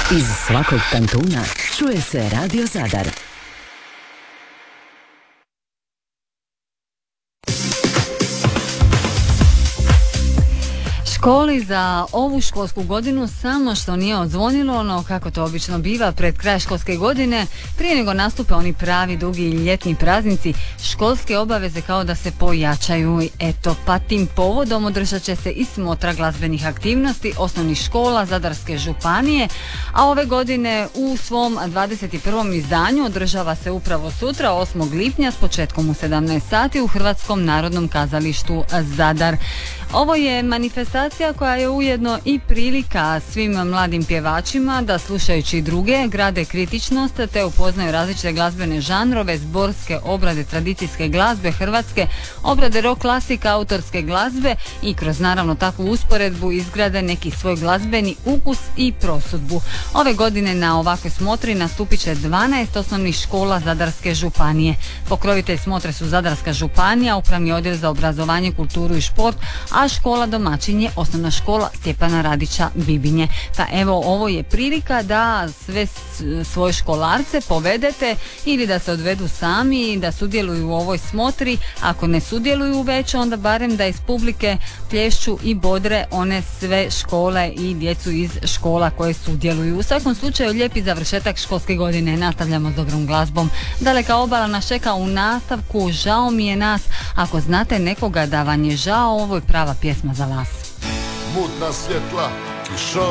Iz svakog kantuna čuje se Radio Zadar. Školi za ovu školsku godinu samo što nije odzvonilo, no kako to obično biva pred kraj školske godine, prije nego nastupe oni pravi dugi ljetni praznici, školske obaveze kao da se pojačaju. Eto, pa tim povodom održat će se i smotra glazbenih aktivnosti osnovnih škola Zadarske županije, a ove godine u svom 21. izdanju održava se upravo sutra, 8. lipnja, s početkom u 17 sati u Hrvatskom narodnom kazalištu Zadar. Ovo je manifestacija koja je ujedno i prilika svim mladim pjevačima da slušajući druge grade kritičnost te upoznaju različite glazbene žanrove, zborske obrade tradicijske glazbe Hrvatske, obrade rock klasika, autorske glazbe i kroz naravno takvu usporedbu izgrade neki svoj glazbeni ukus i prosudbu. Ove godine na ovakve smotri nastupit će 12 osnovnih škola Zadarske županije. Pokrovitelj smotre su Zadarska županija, Upravni odjel za obrazovanje, kulturu i šport, a škola domaćin je Osnovna škola Stjepana Radića Bibinje. Pa evo, ovo je prilika da sve svoje školarce povedete ili da se odvedu sami i da sudjeluju u ovoj smotri. Ako ne sudjeluju već, onda barem da iz publike plješću i bodre one sve škole i djecu iz škola koje sudjeluju. U svakom slučaju lijepi završetak školske godine. Nastavljamo s dobrom glazbom. Daleka obala nas čeka u nastavku. Žao mi je nas. Ako znate nekoga da vam je žao, ovo je prava pjesma za vas. Mutna svjetla,